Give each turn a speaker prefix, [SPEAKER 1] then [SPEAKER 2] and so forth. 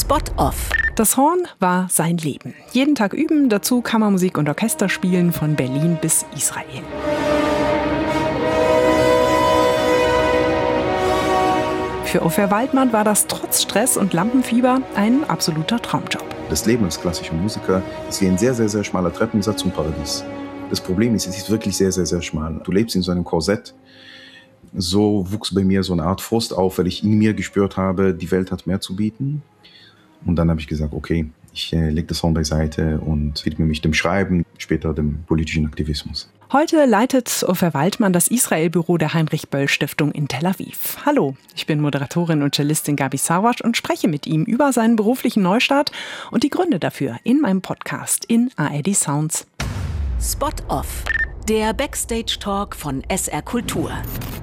[SPEAKER 1] Spot Off.
[SPEAKER 2] Das Horn war sein Leben. Jeden Tag üben, dazu Kammermusik und Orchester spielen von Berlin bis Israel. Für Ofer Waldmann war das trotz Stress und Lampenfieber ein absoluter Traumjob.
[SPEAKER 3] Das Leben als klassischer Musiker ist wie ein sehr, sehr, sehr schmaler Treppensatz zum Paradies. Das Problem ist, es ist wirklich sehr, sehr, sehr schmal. Du lebst in so einem Korsett. So wuchs bei mir so eine Art Frust auf, weil ich in mir gespürt habe, die Welt hat mehr zu bieten. Und dann habe ich gesagt, okay, ich lege das Horn beiseite und widme mich dem Schreiben, später dem politischen Aktivismus.
[SPEAKER 2] Heute leitet Ofer Waldmann das Israel-Büro der Heinrich-Böll-Stiftung in Tel Aviv. Hallo, ich bin Moderatorin und Cellistin Gabi Sawatsch und spreche mit ihm über seinen beruflichen Neustart und die Gründe dafür in meinem Podcast in ARD Sounds.
[SPEAKER 1] Spot Off. Der Backstage-Talk von SR Kultur.